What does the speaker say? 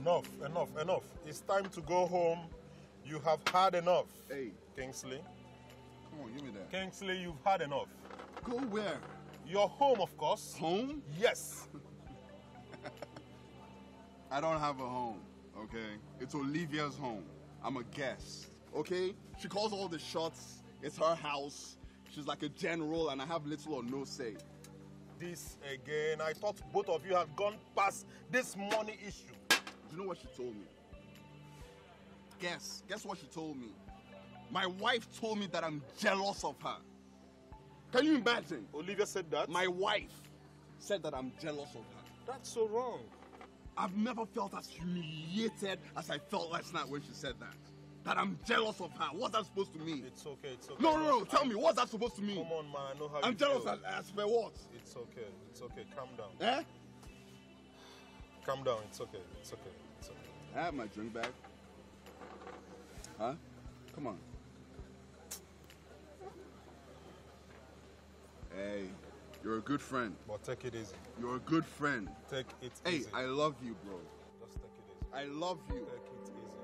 Enough. It's time to go home. You have had enough. Hey. Kingsley. Come on, give me that. Kingsley, you've had enough. Go where? Your home, of course. Home? Yes. I don't have a home, okay? It's Olivia's home. I'm a guest, okay? She calls all the shots. It's her house. She's like a general, and I have little or no say. This again. I thought both of you had gone past this money issue. Do you know what she told me? Guess what she told me? My wife told me that I'm jealous of her. Can you imagine? Olivia said that? My wife said that I'm jealous of her. That's so wrong. I've never felt as humiliated as I felt last night when she said that. That I'm jealous of her. What's that supposed to mean? It's okay. No. Tell me, what's that supposed to mean? Come on, man. I know how I'm you jealous feel. as for what? It's okay. Calm down. Eh? Calm down. It's okay. I have my drink back. Huh? Come on. Hey, you're a good friend. But take it easy. You're a good friend. Take it Hey, easy. I love you, bro. Just take it easy. I love you. Take it easy.